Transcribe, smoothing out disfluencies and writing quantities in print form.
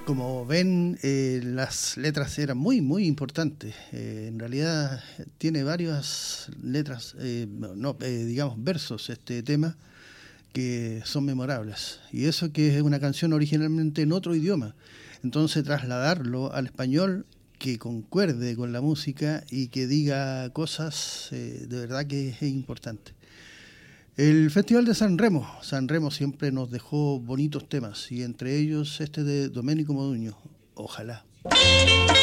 Como ven, las letras eran muy, muy importantes. En realidad tiene varias letras, digamos versos este tema, que son memorables. Y eso que es una canción originalmente en otro idioma. Entonces trasladarlo al español que concuerde con la música y que diga cosas, de verdad que es importante. El Festival de San Remo siempre nos dejó bonitos temas y entre ellos este de Domenico Modugno, Ojalá.